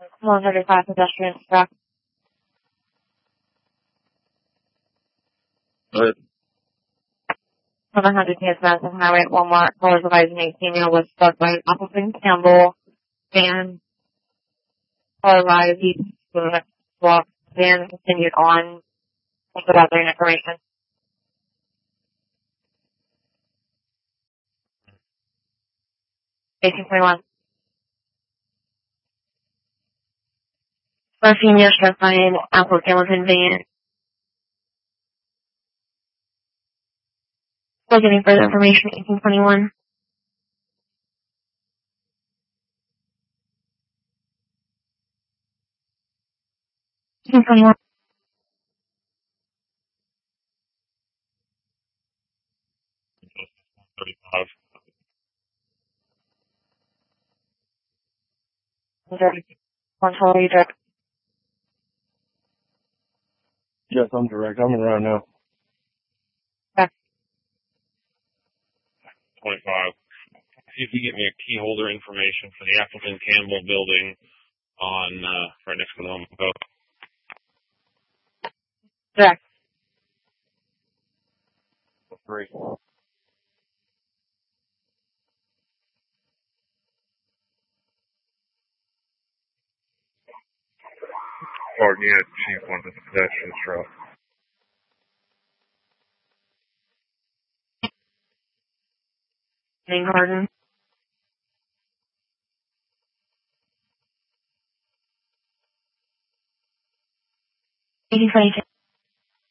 135 pedestrian truck. Good. 700 PS Madison Highway at Walmart. Callers advising 18 was struck by Appleton Campbell van. Caller arrived. He walked. Van continued on without their information. 1821. For senior struck by an Appleton van. Still getting further information. 1821. 1821. 35. 140 direct. Yes, I'm direct. I'm around now. 25. See if you get me a key holder information for the Appleton Campbell building on, right next to the Home Depot. Direct. 3. Pardon, yeah, Chief wanted the pedestrian truck. Main garden. 1822.